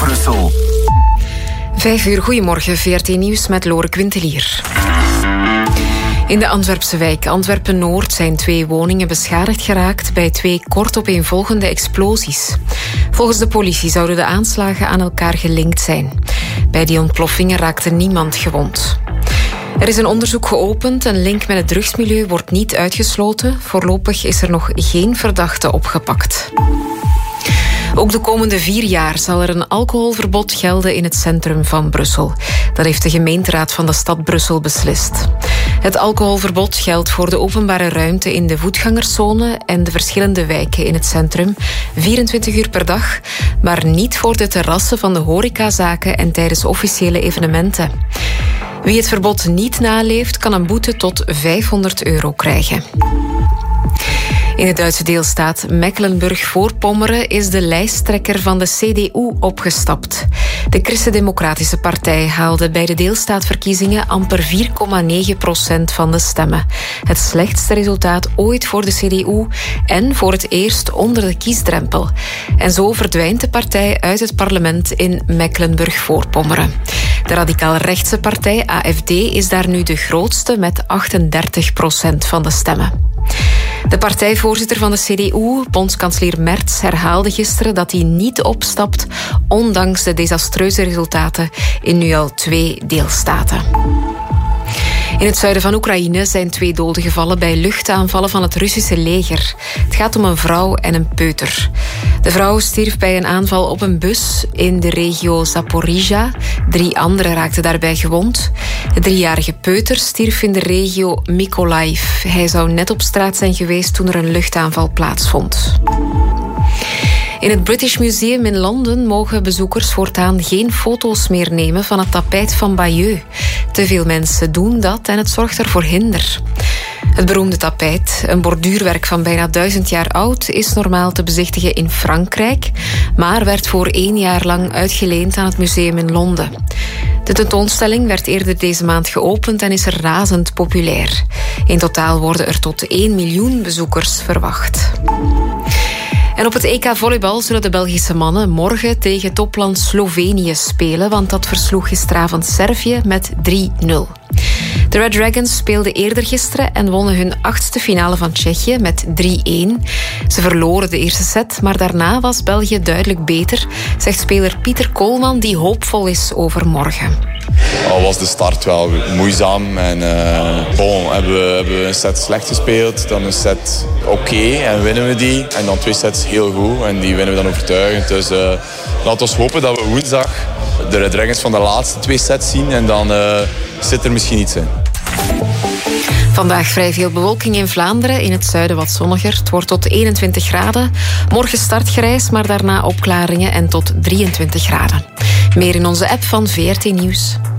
Brussel. 5 uur, goedemorgen, VRT Nieuws met Lore Quintelier. In de Antwerpse wijk Antwerpen-Noord zijn 2 woningen beschadigd geraakt bij 2 kortopeenvolgende explosies. Volgens de politie zouden de aanslagen aan elkaar gelinkt zijn. Bij die ontploffingen raakte niemand gewond. Er is een onderzoek geopend. Een link met het drugsmilieu wordt niet uitgesloten. Voorlopig is er nog geen verdachte opgepakt. Ook de komende 4 jaar zal er een alcoholverbod gelden in het centrum van Brussel. Dat heeft de gemeenteraad van de stad Brussel beslist. Het alcoholverbod geldt voor de openbare ruimte in de voetgangerszone en de verschillende wijken in het centrum, 24 uur per dag, maar niet voor de terrassen van de horecazaken en tijdens officiële evenementen. Wie het verbod niet naleeft, kan een boete tot €500 krijgen. In de Duitse deelstaat Mecklenburg-Voorpommeren is de lijsttrekker van de CDU opgestapt. De Christen-Democratische Partij haalde bij de deelstaatverkiezingen amper 4,9% van de stemmen. Het slechtste resultaat ooit voor de CDU en voor het eerst onder de kiesdrempel. En zo verdwijnt de partij uit het parlement in Mecklenburg-Voorpommeren. De radicaal-rechtse partij AFD is daar nu de grootste met 38% van de stemmen. De partijvoorzitter van de CDU, bondskanselier Merz, herhaalde gisteren dat hij niet opstapt, ondanks de desastreuze resultaten in nu al 2 deelstaten. In het zuiden van Oekraïne zijn 2 doden gevallen bij luchtaanvallen van het Russische leger. Het gaat om een vrouw en een peuter. De vrouw stierf bij een aanval op een bus in de regio Zaporizhia. 3 anderen raakten daarbij gewond. De 3-jarige peuter stierf in de regio Mykolaiv. Hij zou net op straat zijn geweest toen er een luchtaanval plaatsvond. In het British Museum in Londen mogen bezoekers voortaan geen foto's meer nemen van het tapijt van Bayeux. Te veel mensen doen dat en het zorgt ervoor hinder. Het beroemde tapijt, een borduurwerk van bijna 1000 jaar oud, is normaal te bezichtigen in Frankrijk, maar werd voor 1 jaar lang uitgeleend aan het museum in Londen. De tentoonstelling werd eerder deze maand geopend en is er razend populair. In totaal worden er tot 1 miljoen bezoekers verwacht. En op het EK volleybal zullen de Belgische mannen morgen tegen topland Slovenië spelen, want dat versloeg gisteravond Servië met 3-0. De Red Dragons speelden eerder gisteren en wonnen hun 8e finale van Tsjechië met 3-1. Ze verloren de eerste set, maar daarna was België duidelijk beter, zegt speler Pieter Koolman, die hoopvol is over morgen. Al was de start wel moeizaam en hebben we een set slecht gespeeld, dan een set oké en winnen we die. En dan 2 sets heel goed en die winnen we dan overtuigend. Dus laten we hopen dat we woensdag de Red Dragons van de laatste 2 sets zien en dan zit er misschien iets in. Vandaag vrij veel bewolking in Vlaanderen, in het zuiden wat zonniger. Het wordt tot 21 graden. Morgen startgrijs, maar daarna opklaringen en tot 23 graden. Meer in onze app van VRT Nieuws.